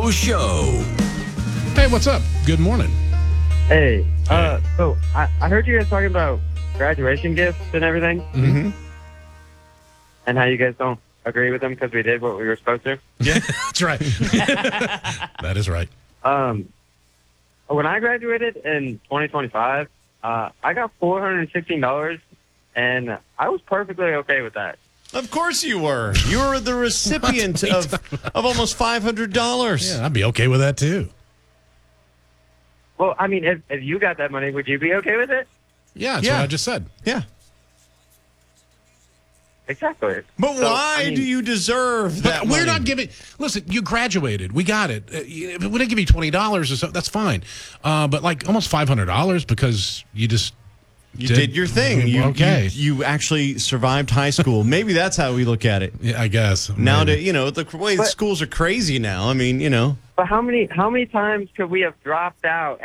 Joe Show. Hey, what's up? Good morning. Hey, so I heard you guys talking about graduation gifts and everything, Mm-hmm. and how you guys don't agree with them because we did what we were supposed to. Yeah, that's right. That is right. When I graduated in 2025, I got $416, and I was perfectly okay with that. Of course you were. You were the recipient of almost $500. Yeah, I'd be okay with that too. Well, I mean, if you got that money, would you be okay with it? Yeah, that's Yeah. what I just said. Yeah. Exactly. But So, why I mean- do you deserve that But we're money? not giving. Listen, you graduated. We got it. If we didn't give you $20 or so, that's fine. But like almost $500 because you just You did your thing. Okay. You actually survived high school. Maybe that's how we look at it. Yeah, I guess. Now, Maybe. the way But- schools are crazy now. I mean, But how many times could we have dropped out